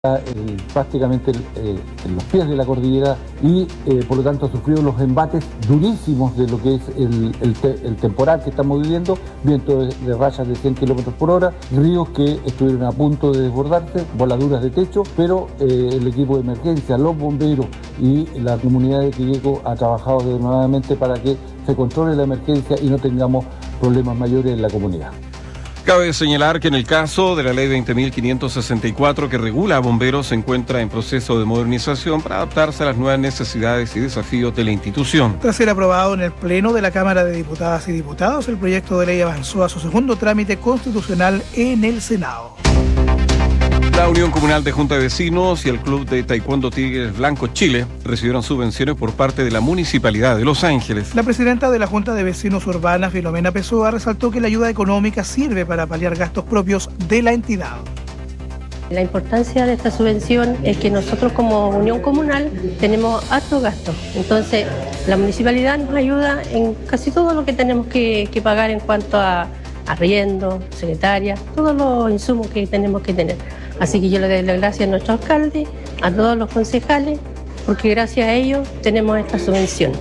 prácticamente en los pies de la cordillera y por lo tanto ha sufrido los embates durísimos de lo que es el temporal que estamos viviendo, vientos de rayas de 100 kilómetros por hora, ríos que estuvieron a punto de desbordarse, voladuras de techo, pero el equipo de emergencia, los bomberos y la comunidad de Quilleco ha trabajado nuevamente para que se controle la emergencia y no tengamos problemas mayores en la comunidad. Cabe señalar que en el caso de la ley 20.564 que regula a bomberos se encuentra en proceso de modernización para adaptarse a las nuevas necesidades y desafíos de la institución. Tras ser aprobado en el Pleno de la Cámara de Diputadas y Diputados, el proyecto de ley avanzó a su segundo trámite constitucional en el Senado. La Unión Comunal de Junta de Vecinos y el Club de Taekwondo Tigres Blanco Chile recibieron subvenciones por parte de la Municipalidad de Los Ángeles. La presidenta de la Junta de Vecinos Urbana, Filomena Pessoa, resaltó que la ayuda económica sirve para paliar gastos propios de la entidad. La importancia de esta subvención es que nosotros como Unión Comunal tenemos altos gastos. Entonces, la municipalidad nos ayuda en casi todo lo que tenemos que pagar en cuanto a arriendo, secretaria, todos los insumos que tenemos que tener. Así que yo le doy las gracias a nuestro alcalde, a todos los concejales, porque gracias a ellos tenemos esta subvención.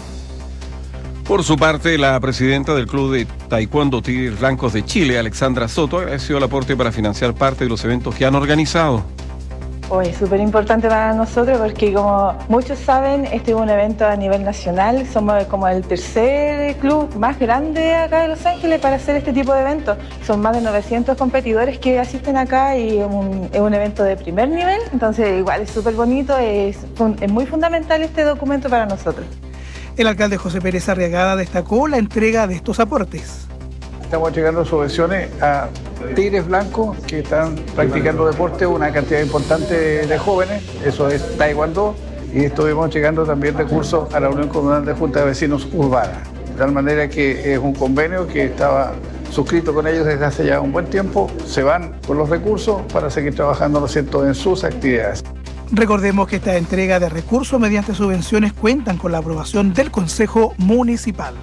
Por su parte, la presidenta del Club de Taekwondo Tigres Blancos de Chile, Alexandra Soto, agradeció el aporte para financiar parte de los eventos que han organizado. Es súper importante para nosotros porque, como muchos saben, este es un evento a nivel nacional. Somos como el tercer club más grande acá de Los Ángeles para hacer este tipo de eventos. Son más de 900 competidores que asisten acá y es un evento de primer nivel. Entonces, igual es súper bonito, es muy fundamental este documento para nosotros. El alcalde José Pérez Arriagada destacó la entrega de estos aportes. Estamos entregando subvenciones a Tigres Blancos que están practicando deporte, una cantidad importante de jóvenes, eso es Taekwondo, y estuvimos entregando también recursos a la Unión Comunal de Junta de Vecinos Urbana. De tal manera que es un convenio que estaba suscrito con ellos desde hace ya un buen tiempo, se van con los recursos para seguir trabajando, ¿no es cierto?, en sus actividades. Recordemos que esta entrega de recursos mediante subvenciones cuentan con la aprobación del Consejo Municipal.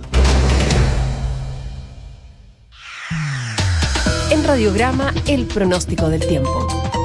En Radiograma, el pronóstico del tiempo.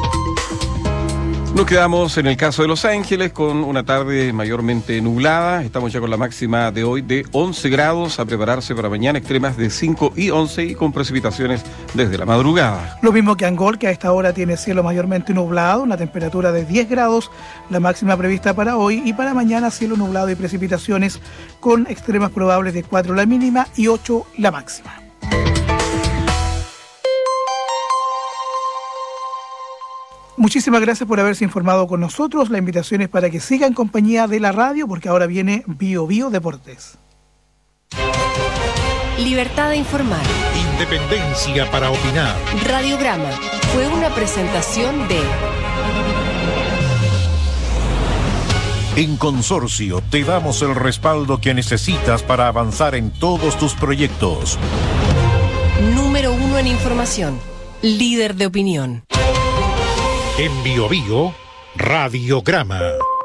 Nos quedamos en el caso de Los Ángeles con una tarde mayormente nublada. Estamos ya con la máxima de hoy de 11 grados, a prepararse para mañana extremas de 5 y 11 y con precipitaciones desde la madrugada. Lo mismo que Angol, que a esta hora tiene cielo mayormente nublado, una temperatura de 10 grados, la máxima prevista para hoy, y para mañana cielo nublado y precipitaciones con extremas probables de 4 la mínima y 8 la máxima. Muchísimas gracias por haberse informado con nosotros. La invitación es para que siga en compañía de la radio, porque ahora viene Bio Bio Deportes. Libertad de informar. Independencia para opinar. Radiograma fue una presentación de... En Consorcio te damos el respaldo que necesitas para avanzar en todos tus proyectos. Número 1 en información. Líder de opinión. En Bio Bio, Radiograma.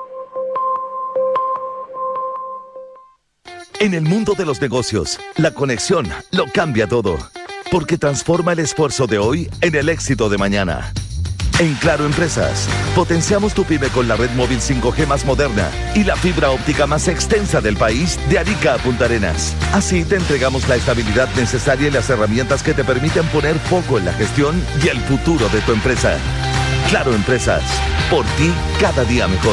En el mundo de los negocios, la conexión lo cambia todo, porque transforma el esfuerzo de hoy en el éxito de mañana. En Claro Empresas, potenciamos tu pyme con la red móvil 5G más moderna y la fibra óptica más extensa del país, de Arica a Punta Arenas. Así te entregamos la estabilidad necesaria y las herramientas que te permiten poner foco en la gestión y el futuro de tu empresa. Claro Empresas, por ti cada día mejor.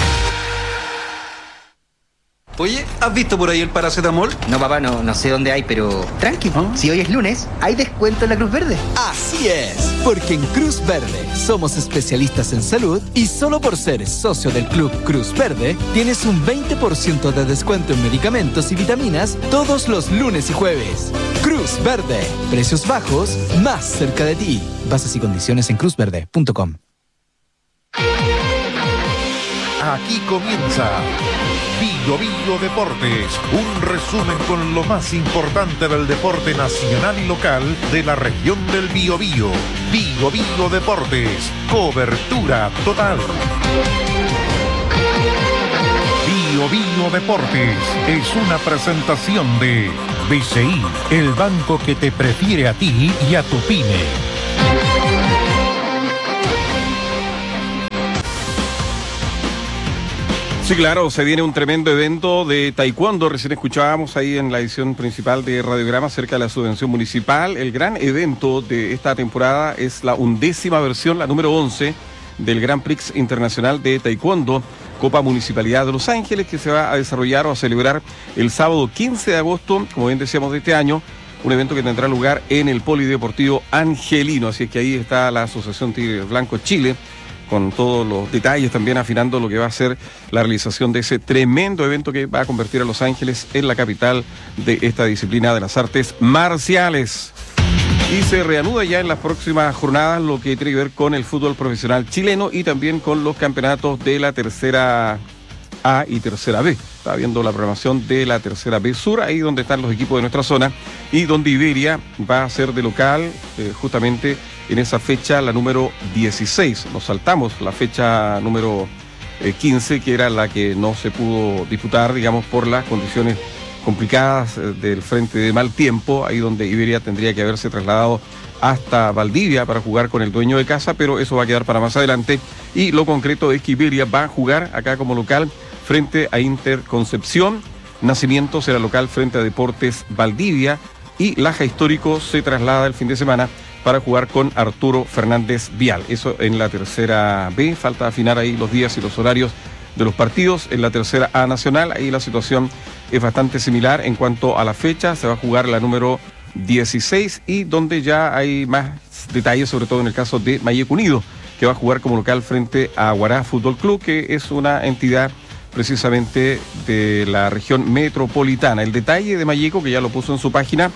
Oye, ¿has visto por ahí el paracetamol? No, papá, no sé dónde hay, pero tranqui, si hoy es lunes, hay descuento en la Cruz Verde. Así es, porque en Cruz Verde somos especialistas en salud y solo por ser socio del Club Cruz Verde tienes un 20% de descuento en medicamentos y vitaminas todos los lunes y jueves. Cruz Verde, precios bajos, más cerca de ti. Bases y condiciones en cruzverde.com. Aquí comienza Bio Bio Deportes, un resumen con lo más importante del deporte nacional y local de la región del Biobío. Bio Bio Deportes, cobertura total. Bio Bio Deportes es una presentación de BCI, el banco que te prefiere a ti y a tu pyme. Sí, claro, se viene un tremendo evento de taekwondo. Recién escuchábamos ahí en la edición principal de Radiograma acerca de la subvención municipal. El gran evento de esta temporada es la 11ª versión, la número 11, del Grand Prix Internacional de Taekwondo, Copa Municipalidad de Los Ángeles, que se va a desarrollar o a celebrar el sábado 15 de agosto, como bien decíamos, de este año. Un evento que tendrá lugar en el Polideportivo Angelino. Así es que ahí está la Asociación Tigres Blancos Chile, con todos los detalles, también afinando lo que va a ser la realización de ese tremendo evento que va a convertir a Los Ángeles en la capital de esta disciplina de las artes marciales. Y se reanuda ya en las próximas jornadas lo que tiene que ver con el fútbol profesional chileno y también con los campeonatos de la tercera A y tercera B. Está viendo la programación de la tercera B Sur, ahí donde están los equipos de nuestra zona, y donde Iberia va a ser de local justamente en esa fecha, la número 16. Nos saltamos la fecha número 15, que era la que no se pudo disputar, digamos, por las condiciones complicadas del frente de mal tiempo, ahí donde Iberia tendría que haberse trasladado hasta Valdivia para jugar con el dueño de casa, pero eso va a quedar para más adelante. Y lo concreto es que Iberia va a jugar acá como local frente a Inter Concepción. Nacimiento será local frente a Deportes Valdivia, y Laja Histórico se traslada el fin de semana para jugar con Arturo Fernández Vial. Eso en la tercera B. Falta afinar ahí los días y los horarios de los partidos. En la tercera A nacional, ahí la situación es bastante similar en cuanto a la fecha. Se va a jugar la número 16, y donde ya hay más detalles, sobre todo en el caso de Mayeco Unido, que va a jugar como local frente a Guará Fútbol Club, que es una entidad precisamente de la región metropolitana. El detalle de Mayeco, que ya lo puso en su página,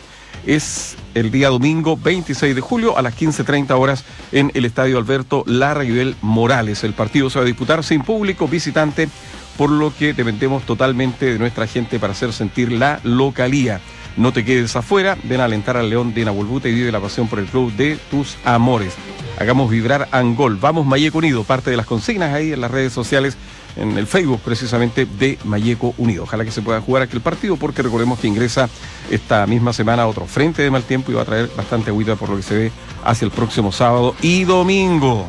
es el día domingo 26 de julio a las 15:30 horas en el Estadio Alberto Larraguibel Morales. El partido se va a disputar sin público visitante, por lo que dependemos totalmente de nuestra gente para hacer sentir la localía. No te quedes afuera, ven a alentar al León de Nahuelbuta y vive la pasión por el club de tus amores. Hagamos vibrar Angol. Vamos Mayeco Unido, parte de las consignas ahí en las redes sociales, en el Facebook precisamente de Mayeco Unido. Ojalá que se pueda jugar aquel partido, porque recordemos que ingresa esta misma semana otro frente de mal tiempo y va a traer bastante agüita por lo que se ve hacia el próximo sábado y domingo.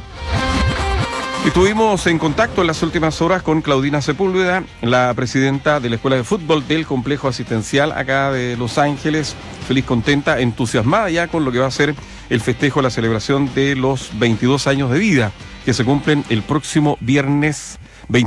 Estuvimos en contacto en las últimas horas con Claudina Sepúlveda, la presidenta de la Escuela de Fútbol del Complejo Asistencial acá de Los Ángeles. Feliz, contenta, entusiasmada ya con lo que va a ser el festejo, la celebración de los 22 años de vida, que se cumplen el próximo viernes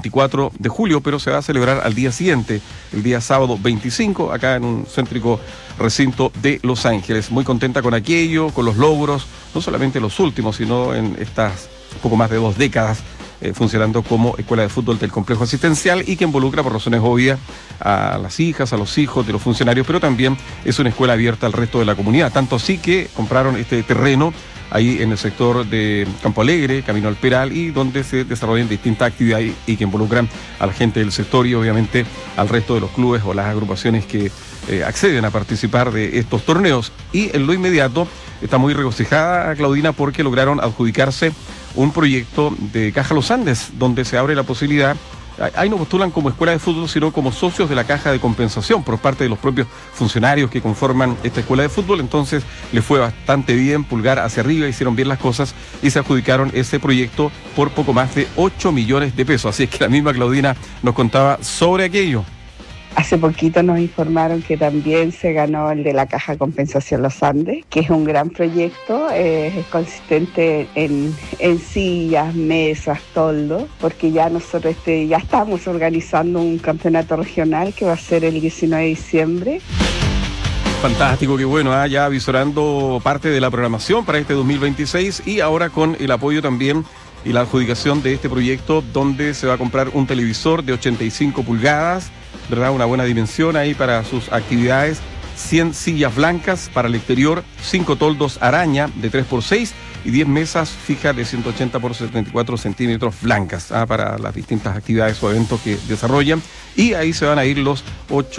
24 de julio, pero se va a celebrar al día siguiente, el día sábado 25, acá en un céntrico recinto de Los Ángeles. Muy contenta con aquello, con los logros, no solamente los últimos, sino en estas poco más de 2 décadas funcionando como escuela de fútbol del complejo asistencial, y que involucra, por razones obvias, a las hijas, a los hijos de los funcionarios, pero también es una escuela abierta al resto de la comunidad, tanto así que compraron este terreno ahí en el sector de Campo Alegre, camino al Peral, y donde se desarrollan distintas actividades y que involucran a la gente del sector y obviamente al resto de los clubes o las agrupaciones que acceden a participar de estos torneos. Y en lo inmediato está muy regocijada Claudina porque lograron adjudicarse un proyecto de Caja Los Andes, donde se abre la posibilidad. Ahí no postulan como escuela de fútbol, sino como socios de la caja de compensación por parte de los propios funcionarios que conforman esta escuela de fútbol. Entonces les fue bastante bien, pulgar hacia arriba, hicieron bien las cosas y se adjudicaron ese proyecto por poco más de 8 millones de pesos. Así es que la misma Claudina nos contaba sobre aquello. Hace poquito nos informaron que también se ganó el de la Caja de Compensación Los Andes, que es un gran proyecto, es consistente en sillas, mesas, toldos, porque ya nosotros ya estamos organizando un campeonato regional que va a ser el 19 de diciembre. Fantástico, qué bueno, ya visorando parte de la programación para este 2026 y ahora con el apoyo también y la adjudicación de este proyecto, donde se va a comprar un televisor de 85 pulgadas, ¿verdad? Una buena dimensión ahí para sus actividades, 100 sillas blancas para el exterior, 5 toldos araña de 3x6 y 10 mesas fijas de 180 por 74 centímetros blancas para las distintas actividades o eventos que desarrollan. Y ahí se van a ir los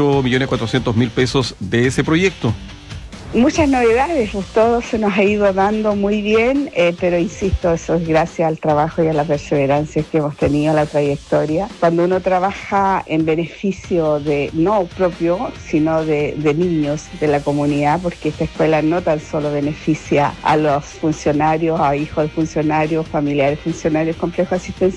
8.400.000 pesos de ese proyecto. Muchas novedades, pues todo se nos ha ido dando muy bien, pero insisto, eso es gracias al trabajo y a la perseverancia que hemos tenido, la trayectoria. Cuando uno trabaja en beneficio de, no propio, sino de niños de la comunidad, porque esta escuela no tan solo beneficia a los funcionarios, a hijos de funcionarios, familiares funcionarios, complejo asistencial,